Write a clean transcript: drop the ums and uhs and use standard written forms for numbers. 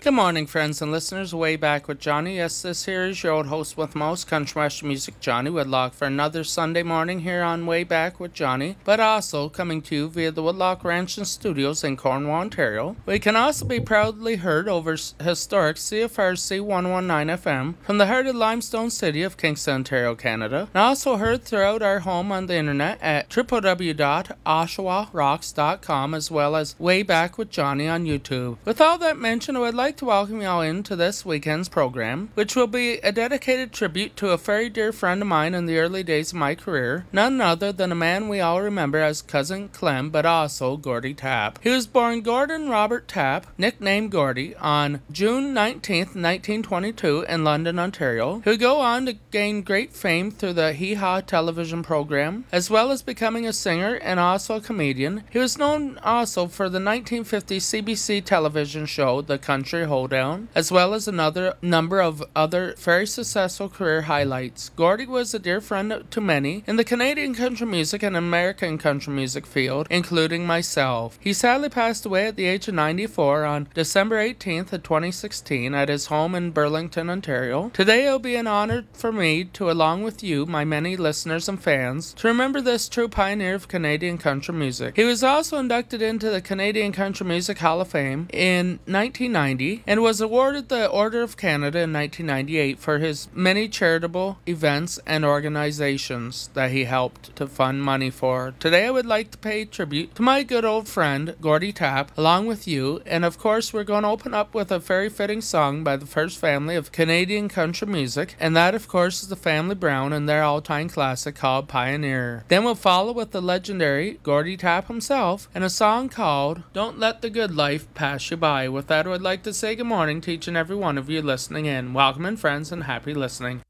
Good morning, friends and listeners. Way Back with Johnny. Yes, this here is your old host with most country western music, Johnny Woodlock, for another Sunday morning here on Way Back with Johnny, but also coming to you via the Woodlock Ranch and Studios in Cornwall, Ontario. We can also be proudly heard over historic CFRC 119 FM from the heart of limestone city of Kingston, Ontario, Canada, and also heard throughout our home on the internet at www.oshawarocks.com, as well as Way Back with Johnny on YouTube. With all that mentioned, I would like to welcome you all into this weekend's program, which will be a dedicated tribute to a very dear friend of mine in the early days of my career, none other than a man we all remember as Cousin Clem, but also Gordy Tapp. He was born Gordon Robert Tapp, nicknamed Gordy, on June 19th, 1922 in London, Ontario. He would go on to gain great fame through the Hee Haw television program, as well as becoming a singer and also a comedian. He was known also for the 1950 CBC television show The Country Hoedown, as well as another number of other very successful career highlights. Gordy was a dear friend to many in the Canadian country music and American country music field, including myself. He sadly passed away at the age of 94 on December 18th of 2016 at his home in Burlington, Ontario. Today it will be an honor for me to, along with you, my many listeners and fans, to remember this true pioneer of Canadian country music. He was also inducted into the Canadian Country Music Hall of Fame in 1990 and was awarded the Order of Canada in 1998 for his many charitable events and organizations that he helped to fund money for. Today I would like to pay tribute to my good old friend Gordy Tapp along with you, and of course we're going to open up with a very fitting song by the first family of Canadian country music, and that of course is the Family Brown and their all-time classic called Pioneer. Then we'll follow with the legendary Gordy Tapp himself and a song called Don't Let the Good Life Pass You By. With that, I would like to say good morning to each and every one of you listening in. Welcome in, friends, and happy listening.